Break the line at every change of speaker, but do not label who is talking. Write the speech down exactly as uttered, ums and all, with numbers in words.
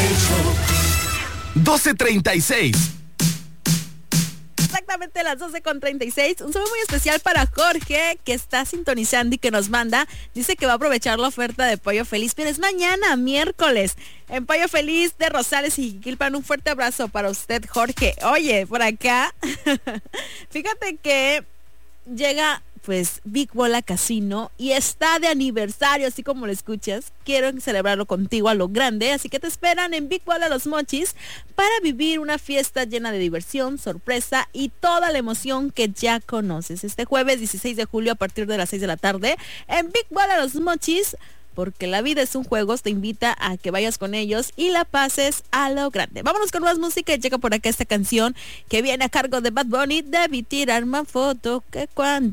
doce treinta y seis.
Exactamente las doce con treinta y seis. Un saludo muy especial para Jorge, que está sintonizando y que nos manda. Dice que va a aprovechar la oferta de Pollo Feliz, pero es mañana, miércoles, en Pollo Feliz de Rosales y Jiquilpan. Un fuerte abrazo para usted, Jorge. Oye, por acá, fíjate que llega pues Big Bola Casino y está de aniversario, así como lo escuchas. Quiero celebrarlo contigo a lo grande, así que te esperan en Big Bola Los Mochis para vivir una fiesta llena de diversión, sorpresa y toda la emoción que ya conoces. Este jueves dieciséis de julio a partir de las seis de la tarde en Big Bola Los Mochis, porque la vida es un juego. Te invita a que vayas con ellos y la pases a lo grande. Vámonos con más música y llega por acá esta canción que viene a cargo de Bad Bunny. Debí tirar más foto que cuando